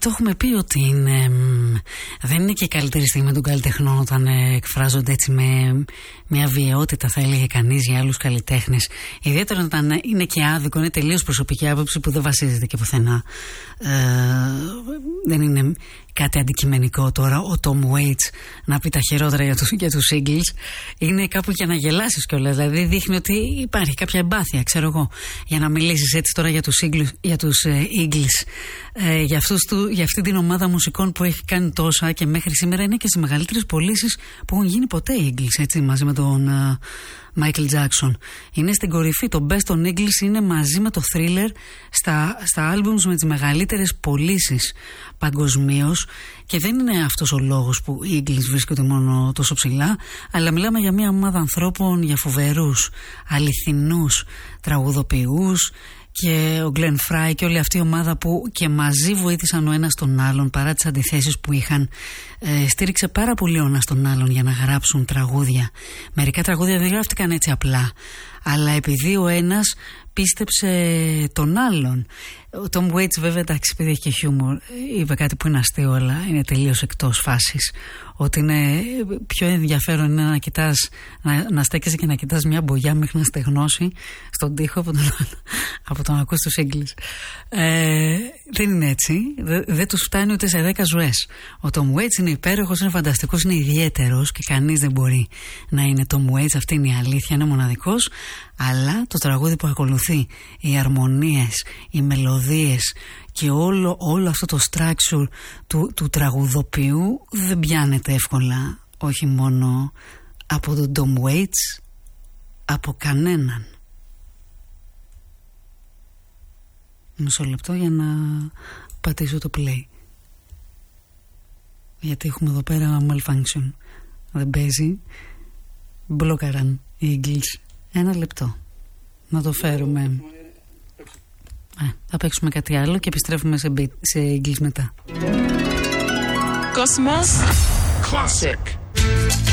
το έχουμε πει ότι δεν είναι και η καλύτερη στιγμή των καλλιτεχνών όταν εκφράζονται έτσι με μια βιαιότητα, θα έλεγε κανείς, για άλλους καλλιτέχνες. Ιδιαίτερα όταν είναι και άδικο, είναι τελείως προσωπική άποψη που δεν βασίζεται και πουθενά. Δεν είναι κάτι αντικειμενικό τώρα ο Tom Waits να πει τα χειρότερα για τους Eagles. Είναι κάπου για να γελάσεις κιόλας. Δηλαδή δείχνει ότι υπάρχει κάποια εμπάθεια, ξέρω εγώ, για να μιλήσεις έτσι τώρα για τους Eagles, για αυτή την ομάδα μουσικών που έχει κάνει τόσα και μέχρι σήμερα είναι και στις μεγαλύτερες πωλήσεις που έχουν γίνει ποτέ οι Eagles, έτσι, μαζί με τον Michael Jackson. Είναι στην κορυφή. Το Best των Eagles είναι μαζί με το Thriller στα albums με τις μεγαλύτερες πωλήσεις παγκοσμίως, και δεν είναι αυτός ο λόγος που οι Eagles βρίσκονται μόνο τόσο ψηλά, αλλά μιλάμε για μια ομάδα ανθρώπων, για φοβερούς, αληθινούς τραγουδοποιούς, και ο Glenn Fry και όλη αυτή η ομάδα που και μαζί βοήθησαν ο ένας τον άλλον παρά τις αντιθέσεις που είχαν. Στήριξε πάρα πολύ ο ένας τον άλλον για να γράψουν τραγούδια. Μερικά τραγούδια δεν γράφτηκαν έτσι απλά, αλλά επειδή ο ένας πίστεψε τον άλλον. Ο Tom Waits βέβαια, εντάξει, επειδή έχει και χιούμορ, είπε κάτι που είναι αστείο, αλλά είναι τελείως εκτός φάσης. Ότι είναι πιο ενδιαφέρον είναι να κοιτάς, να στέκεσαι και να κοιτάς μια μπογιά μέχρι να στεγνώσει στον τοίχο από το να ακούς τους Eagles. Δεν είναι έτσι. Δεν τους φτάνει ούτε σε 10 ζωές. Ο Tom Waits είναι υπέροχος, είναι φανταστικός, είναι ιδιαίτερος και κανείς δεν μπορεί να είναι Tom Waits. Αυτή είναι η αλήθεια, είναι μοναδικός. Αλλά το τραγούδι που ακολουθεί, οι αρμονίες, οι μελωδίες και όλο αυτό το structure του τραγουδοποιού δεν πιάνεται εύκολα, όχι μόνο από τον Tom Waits, από κανέναν. Μισό λεπτό για να πατήσω το play, γιατί έχουμε εδώ πέρα malfunction. Δεν παίζει, μπλόκαραν οι Eagles. Ένα λεπτό να το φέρουμε. Θα παίξουμε κάτι άλλο και επιστρέφουμε σε Eagles μετά. Cosmos Classic.